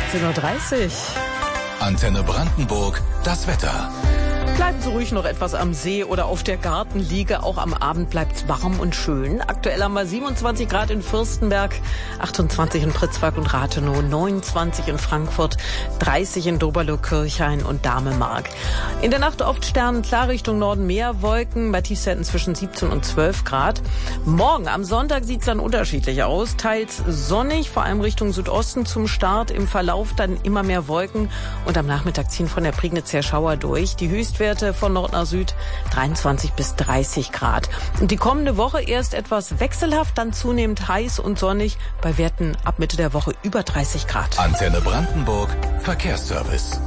14:30 Uhr. Antenne Brandenburg, das Wetter. Bleiben Sie ruhig noch etwas am See oder auf der Gartenliege. Auch am Abend bleibt's warm und schön. Aktuell haben wir 27 Grad in Fürstenberg, 28 in Pritzwalk und Rathenow, 29 in Frankfurt, 30 in Doberlo-Kirchhain und Damemark. In der Nacht oft sternenklar, Richtung Norden mehr Wolken, bei Tiefstwerten zwischen 17 und 12 Grad. Morgen am Sonntag sieht's dann unterschiedlich aus. Teils sonnig, vor allem Richtung Südosten zum Start. Im Verlauf dann immer mehr Wolken und am Nachmittag ziehen von der Prignitz her Schauer durch. Die Höchstwerte von Nord nach Süd 23 bis 30 Grad. Und die kommende Woche erst etwas wechselhaft, dann zunehmend heiß und sonnig, bei Werten ab Mitte der Woche über 30 Grad. Antenne Brandenburg, Verkehrsservice.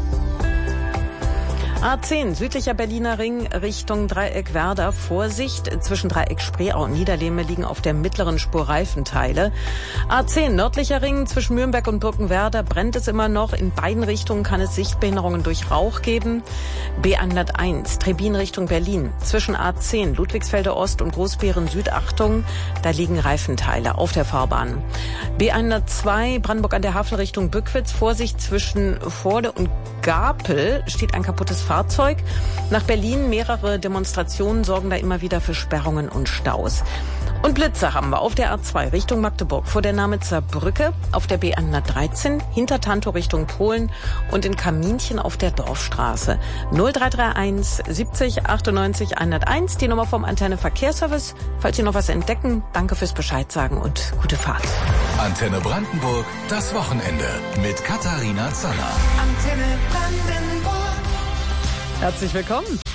A10, südlicher Berliner Ring Richtung Dreieck Werder. Vorsicht, zwischen Dreieck Spreeau und Niederlehme liegen auf der mittleren Spur Reifenteile. A10, nördlicher Ring zwischen Mühlenberg und Birkenwerder brennt es immer noch. In beiden Richtungen kann es Sichtbehinderungen durch Rauch geben. B101, Trebin Richtung Berlin. Zwischen A10, Ludwigsfelde Ost und Großbeeren Süd, Achtung, da liegen Reifenteile auf der Fahrbahn. B102, Brandenburg an der Havel Richtung Bückwitz. Vorsicht, zwischen Vorde und Gapel steht ein kaputtes Fahrzeug. Nach Berlin mehrere Demonstrationen sorgen da immer wieder für Sperrungen und Staus. Und Blitze haben wir auf der A2 Richtung Magdeburg vor der Namitzer Brücke, auf der B113 hinter Tantow Richtung Polen und in Kaminchen auf der Dorfstraße. 0331 70 98 101, die Nummer vom Antenne Verkehrsservice. Falls Sie noch was entdecken, danke fürs Bescheid sagen und gute Fahrt. Antenne Brandenburg, das Wochenende mit Katharina Zanner. Antenne Brandenburg. Herzlich willkommen.